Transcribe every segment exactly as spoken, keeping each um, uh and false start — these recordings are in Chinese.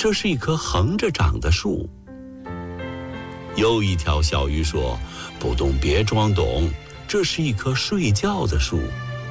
这是一棵横着长的树。又一条小鱼说，不懂别装懂，这是一棵睡觉的树。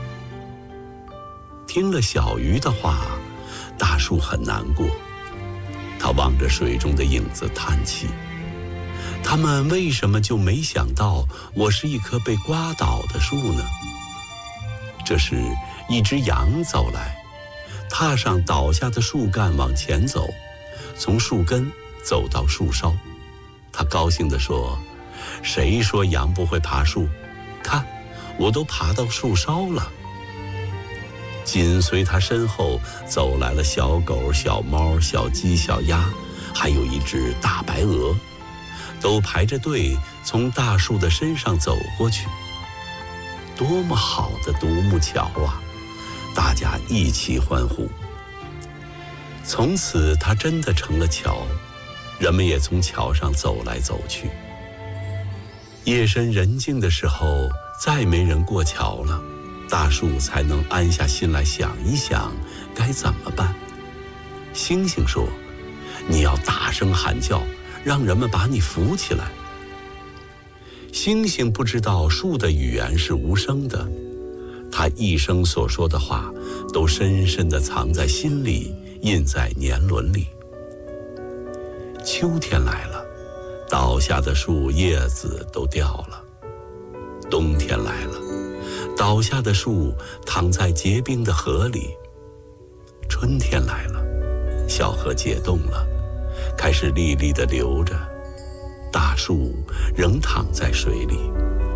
听了小鱼的话，大树很难过，他望着水中的影子叹气。他们为什么就没想到我是一棵被刮倒的树呢？这时一只羊走来，踏上倒下的树干往前走，从树根走到树梢。他高兴地说，谁说羊不会爬树？看，我都爬到树梢了。紧随他身后走来了小狗、小猫、小鸡、小鸭，还有一只大白鹅，都排着队从大树的身上走过去。多么好的独木桥啊！大家一起欢呼。从此它真的成了桥，人们也从桥上走来走去。夜深人静的时候，再没人过桥了，大树才能安下心来想一想该怎么办。星星说，你要大声喊叫，让人们把你扶起来。星星不知道树的语言是无声的，他一生所说的话都深深地藏在心里，印在年轮里。秋天来了，倒下的树叶子都掉了。冬天来了，倒下的树躺在结冰的河里。春天来了，小河解冻了，开始沥沥地流着，大树仍躺在水里。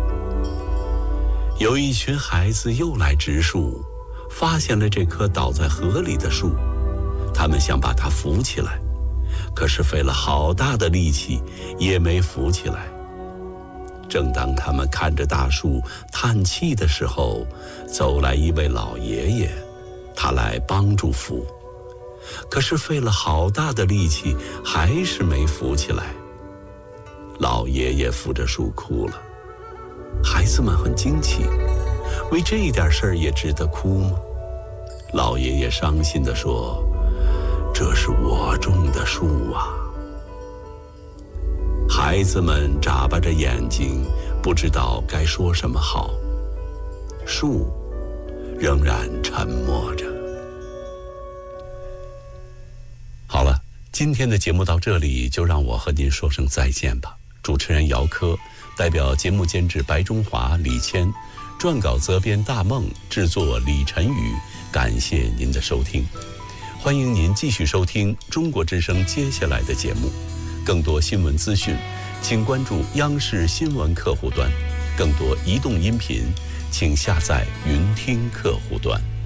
有一群孩子又来植树，发现了这棵倒在河里的树，他们想把它扶起来，可是费了好大的力气也没扶起来。正当他们看着大树叹气的时候，走来一位老爷爷，他来帮助扶，可是费了好大的力气还是没扶起来。老爷爷扶着树哭了。孩子们很惊奇，为这一点事儿也值得哭吗？老爷爷伤心地说，这是我种的树啊。孩子们眨巴着眼睛，不知道该说什么好。树仍然沉默着。好了，今天的节目到这里，就让我和您说声再见吧。主持人姚科，代表节目监制白中华、李谦，撰稿责编大梦，制作李晨宇，感谢您的收听。欢迎您继续收听中国之声接下来的节目。更多新闻资讯，请关注央视新闻客户端；更多移动音频，请下载云听客户端。